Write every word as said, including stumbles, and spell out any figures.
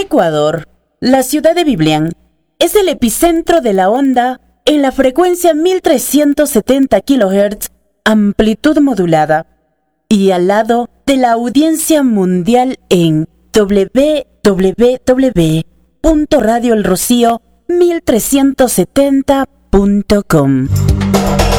Ecuador, la ciudad de Biblián es el epicentro de la onda en la frecuencia mil trescientos setenta kilohertz, amplitud modulada, y al lado de la audiencia mundial en doble u doble u doble u punto radio el rocío mil trescientos setenta punto com.